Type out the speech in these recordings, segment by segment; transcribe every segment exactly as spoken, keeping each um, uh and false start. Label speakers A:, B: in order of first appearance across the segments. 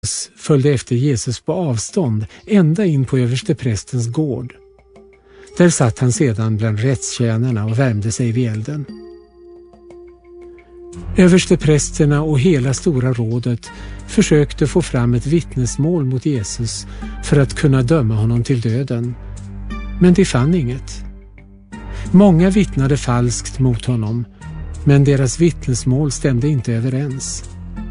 A: följde efter Jesus på avstånd ända in på översteprästens gård. Där satt han sedan bland rättstjänarna och värmde sig vid elden. Översteprästerna och hela stora rådet försökte få fram ett vittnesmål mot Jesus för att kunna döma honom till döden, men de fann inget. Många vittnade falskt mot honom, men deras vittnesmål stämde inte överens.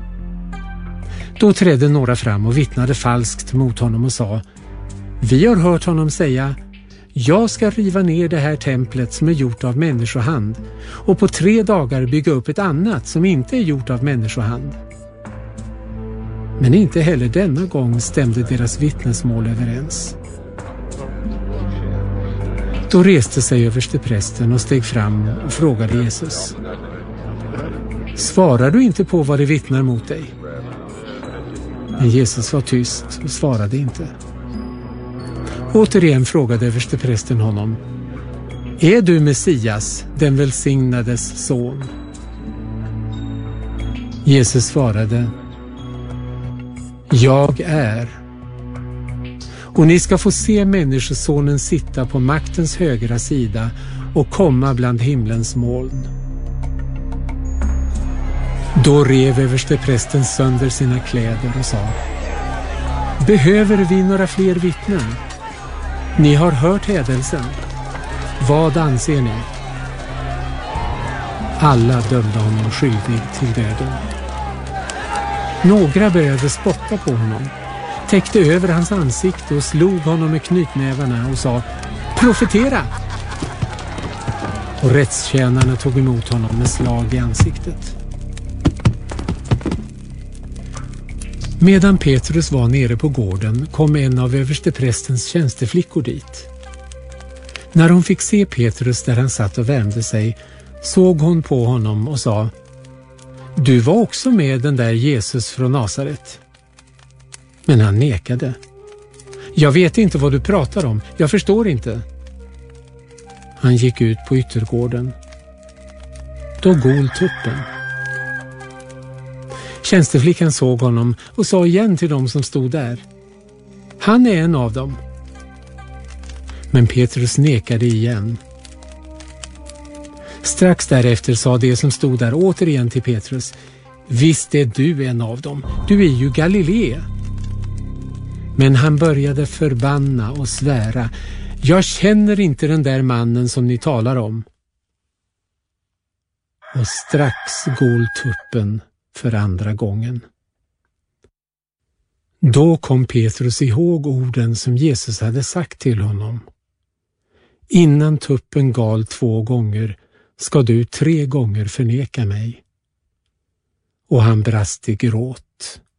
A: Då trädde några fram och vittnade falskt mot honom och sa: Vi har hört honom säga: Jag ska riva ner det här templet som är gjort av människohand och på tre dagar bygga upp ett annat som inte är gjort av människohand. Men inte heller denna gång stämde deras vittnesmål överens. Då reste sig översteprästen och steg fram och frågade Jesus: Svarar du inte på vad de vittnar mot dig? Men Jesus var tyst och svarade inte. Återigen frågade översteprästen honom: Är du Messias, den välsignades son? Jesus svarade: Jag är. Och ni ska få se människosonen sitta på maktens högra sida och komma bland himlens moln. Då rev översteprästen sönder sina kläder och sa: Behöver vi några fler vittnen? Ni har hört hädelsen. Vad anser ni? Alla dömde honom skyldig till döden. Några började spotta på honom, täckte över hans ansikte och slog honom med knytnävarna och sa: Profetera! Och rättstjänarna tog emot honom med slag i ansiktet. Medan Petrus var nere på gården kom en av översteprästens tjänsteflickor dit. När hon fick se Petrus där han satt och värmde sig såg hon på honom och sa: Du var också med den där Jesus från Nasaret. Men han nekade. Jag vet inte vad du pratar om, jag förstår inte. Han gick ut på yttergården. Då gol tuppen. Tjänsteflickan såg honom och sa igen till dem som stod där: Han är en av dem. Men Petrus nekade igen. Strax därefter sa det som stod där återigen till Petrus: Visst är du en av dem, du är ju Galilea. Men han började förbanna och svära: Jag känner inte den där mannen som ni talar om. Och strax gol tuppen för andra gången. Då kom Petrus ihåg orden som Jesus hade sagt till honom: Innan tuppen gal två gånger ska du tre gånger förneka mig. Och han brast i gråt